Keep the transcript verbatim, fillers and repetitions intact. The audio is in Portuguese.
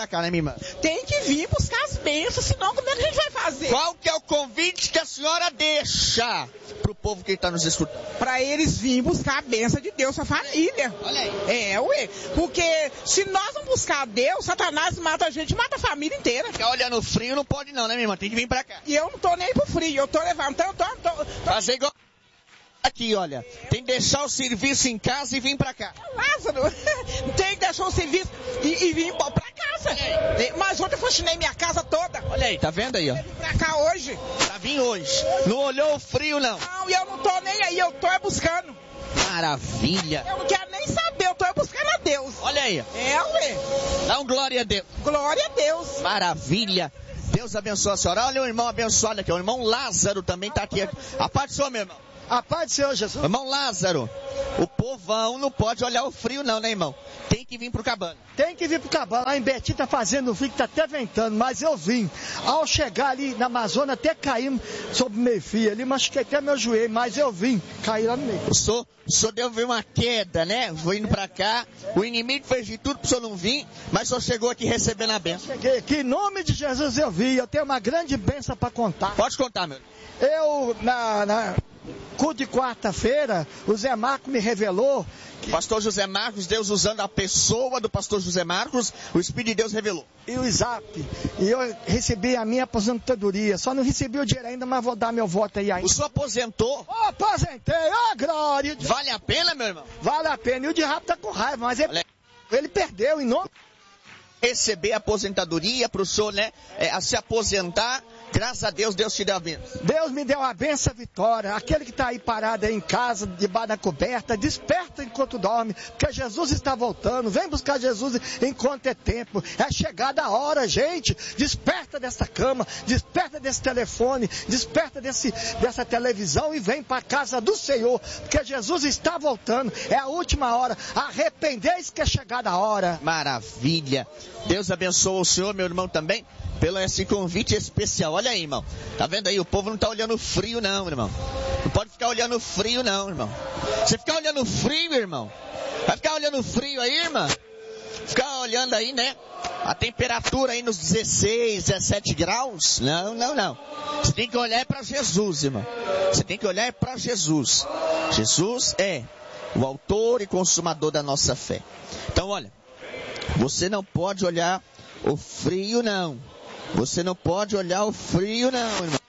pra cá, né, minha irmã? Tem que vir buscar as bênçãos, senão como é que a gente vai fazer? Qual que é o convite que a senhora deixa pro povo que está nos escutando? Pra eles virem buscar a bênção de Deus, a família. Olha aí. É, ué. Porque se nós não buscar a Deus, Satanás mata a gente, mata a família inteira. Ficar olhando frio não pode não, né, minha irmã? Tem que vir pra cá. E eu não tô nem pro frio, eu tô levantando, tô, tô, tô... Fazer igual... Aqui, olha, tem que deixar o serviço em casa e vir pra cá. Lázaro, tem que deixar o serviço e, e vir pra casa. Mas ontem eu faxinei minha casa toda. Olha aí, tá vendo aí, ó? Eu vim pra cá hoje. Pra vir hoje. Não olhou o frio, não? Não, e eu não tô nem aí, eu tô é buscando. Maravilha. Eu não quero nem saber, eu tô é buscando a Deus. Olha aí. É, ué. Dá um glória a Deus. Glória a Deus. Maravilha. Deus abençoe a senhora. Olha o irmão abençoado aqui, o irmão Lázaro também tá aqui. A paz do Senhor, meu irmão. A paz do Senhor Jesus. Irmão Lázaro, o povão não pode olhar o frio não, né, irmão? Tem que vir pro Cabana. Tem que vir pro Cabana. Lá em Betim tá fazendo frio, que tá até ventando, mas eu vim. Ao chegar ali na Amazônia, até caí sobre o meio-fio ali, machuquei até meu joelho, mas eu vim, caí lá no meio. O senhor, o senhor deu ver uma queda, né? Vou indo pra cá, o inimigo fez de tudo pro senhor não vir, mas o senhor chegou aqui recebendo a bênção. Cheguei aqui, em nome de Jesus eu vi, eu tenho uma grande bênção para contar. Pode contar, meu. Eu, na... na... culto de quarta-feira, o Zé Marcos me revelou que... Pastor José Marcos, Deus usando a pessoa do pastor José Marcos, o Espírito de Deus revelou. E o Zap, e eu recebi a minha aposentadoria, só não recebi o dinheiro ainda, mas vou dar meu voto aí ainda. O senhor aposentou? Oh, aposentei, ó oh, glória. Vale a pena, meu irmão? Vale a pena, e o diabo tá com raiva, mas ele, ele perdeu em nome... Receber a aposentadoria para o senhor, né, é, a se aposentar, graças a Deus, Deus te deu a bênção. Deus me deu a bênção, Vitória. Aquele que está aí parado aí em casa, debaixo da coberta, desperta enquanto dorme, porque Jesus está voltando. Vem buscar Jesus enquanto é tempo. É chegada a hora, gente. Desperta dessa cama, desperta desse telefone, desperta desse, dessa televisão e vem para a casa do Senhor, porque Jesus está voltando. É a última hora. Arrependei-se que é chegada a hora. Maravilha. Deus abençoe o senhor, meu irmão, também, pelo esse convite especial. Olha aí, irmão. Tá vendo aí? O povo não tá olhando frio, não, irmão. Não pode ficar olhando frio, não, irmão. Você ficar olhando frio, irmão. Vai ficar olhando frio aí, irmã? Ficar olhando aí, né? A temperatura aí nos dezesseis, dezessete graus. Não, não, não. Você tem que olhar para Jesus, irmão. Você tem que olhar para Jesus. Jesus é o autor e consumador da nossa fé. Então, olha. Você não pode olhar o frio, não. Você não pode olhar o frio, não, irmão.